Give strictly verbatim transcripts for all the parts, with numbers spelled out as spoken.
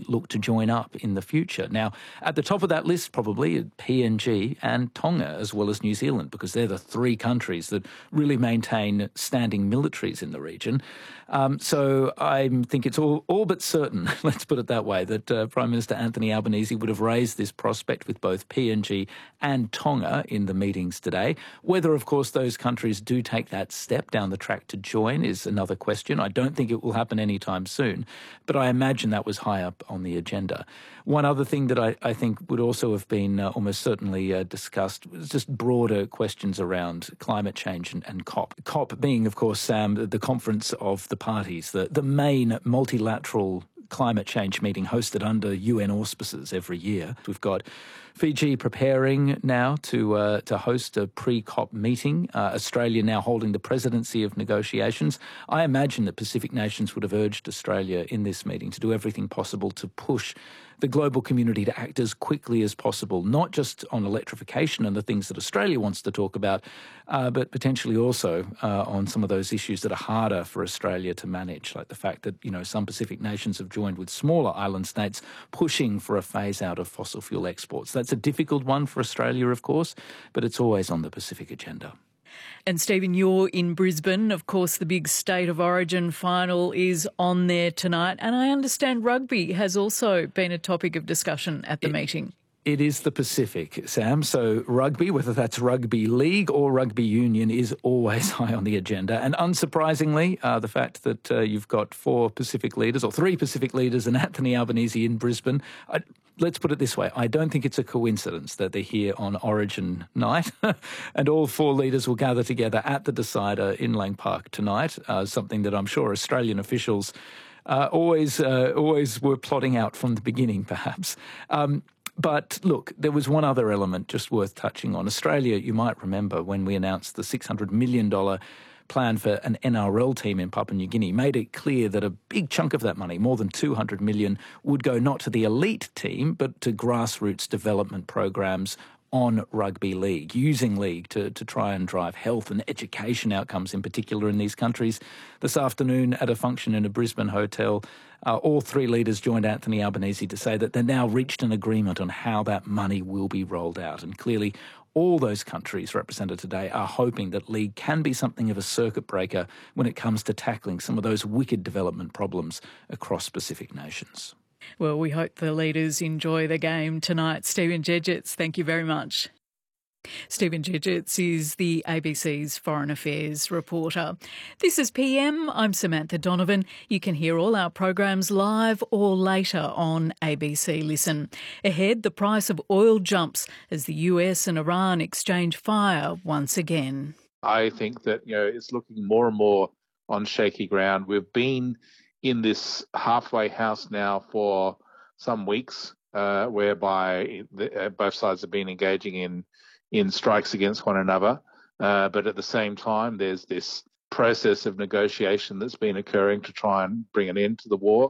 look to join up in the future. Now, at the top of that list probably P N G and Tonga, as well as New Zealand, because they're the three countries that really maintain standing militaries in the region. Um, so I think it's all, all but certain, let's put it that way, that uh, Prime Minister Anthony Albanese would have raised this prospect with both P N G and Tonga in the meetings today. Whether, of course, those countries do take that step down the track to join is another question. I don't think it will happen anytime soon, but I imagine that was high up on the agenda. One other thing that I, I think would also have been uh, almost certainly uh, discussed was just broader questions around climate change and, and COP. COP being, of course, Sam, the, the conference of the parties, the, the main multilateral climate change meeting hosted under U N auspices every year. We've got Fiji preparing now to uh, to host a pre-COP meeting. Uh, Australia now holding the presidency of negotiations. I imagine that Pacific nations would have urged Australia in this meeting to do everything possible to push the global community to act as quickly as possible, not just on electrification and the things that Australia wants to talk about, uh, but potentially also uh, on some of those issues that are harder for Australia to manage, like the fact that, you know, some Pacific nations have joined with smaller island states pushing for a phase out of fossil fuel exports. That's a difficult one for Australia, of course, but it's always on the Pacific agenda. And Stephen, you're in Brisbane. Of course, the big State of Origin final is on there tonight. And I understand rugby has also been a topic of discussion at the it, meeting. It is the Pacific, Sam. So rugby, whether that's rugby league or rugby union, is always high on the agenda. And unsurprisingly, uh, the fact that uh, you've got four Pacific leaders or three Pacific leaders and Anthony Albanese in Brisbane, I, let's put it this way. I don't think it's a coincidence that they're here on Origin night and all four leaders will gather together at the Decider in Lang Park tonight, uh, something that I'm sure Australian officials uh, always, uh, always were plotting out from the beginning, perhaps. Um, But look, there was one other element just worth touching on. Australia, you might remember when we announced the six hundred million dollars plan for an N R L team in Papua New Guinea, made it clear that a big chunk of that money, more than two hundred million dollars, would go not to the elite team, but to grassroots development programs on rugby league, using league to, to try and drive health and education outcomes in particular in these countries. This afternoon at a function in a Brisbane hotel, uh, all three leaders joined Anthony Albanese to say that they've now reached an agreement on how that money will be rolled out. And clearly all those countries represented today are hoping that league can be something of a circuit breaker when it comes to tackling some of those wicked development problems across Pacific nations. Well, we hope the leaders enjoy the game tonight. Stephen Gedgets, thank you very much. Stephen Gedgets is the A B C's Foreign Affairs reporter. This is P M. I'm Samantha Donovan. You can hear all our programs live or later on A B C Listen. Ahead, the price of oil jumps as the U S and Iran exchange fire once again. I think that, you know, it's looking more and more on shaky ground. We've been in this halfway house now for some weeks, uh, whereby the, uh, both sides have been engaging in in strikes against one another. Uh, but at the same time, there's this process of negotiation that's been occurring to try and bring an end to the war.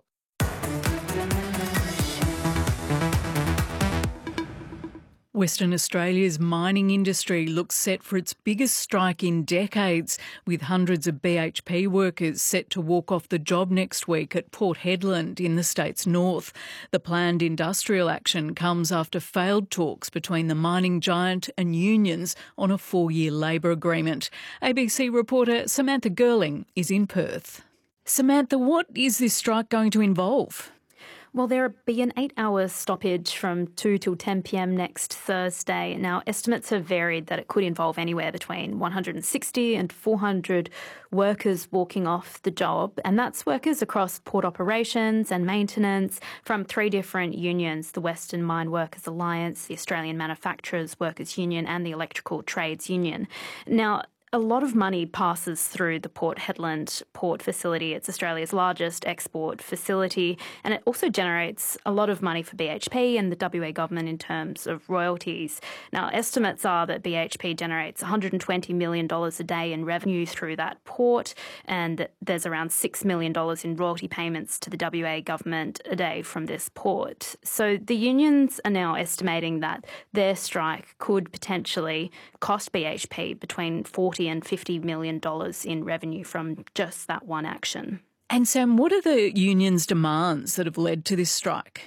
Western Australia's mining industry looks set for its biggest strike in decades, with hundreds of B H P workers set to walk off the job next week at Port Hedland in the state's north. The planned industrial action comes after failed talks between the mining giant and unions on a four-year labour agreement. A B C reporter Samantha Girling is in Perth. Samantha, what is this strike going to involve? Well, there'll be an eight-hour stoppage from two till ten p m next Thursday. Now, estimates have varied that it could involve anywhere between one hundred sixty and four hundred workers walking off the job, and that's workers across port operations and maintenance from three different unions, the Western Mine Workers Alliance, the Australian Manufacturers Workers Union and the Electrical Trades Union. Now, a lot of money passes through the Port Hedland port facility. It's Australia's largest export facility, and it also generates a lot of money for B H P and the W A government in terms of royalties. Now, estimates are that B H P generates one hundred twenty million dollars a day in revenue through that port, and there's around six million dollars in royalty payments to the W A government a day from this port. So the unions are now estimating that their strike could potentially cost B H P between forty and fifty million dollars in revenue from just that one action. And Sam, what are the union's demands that have led to this strike?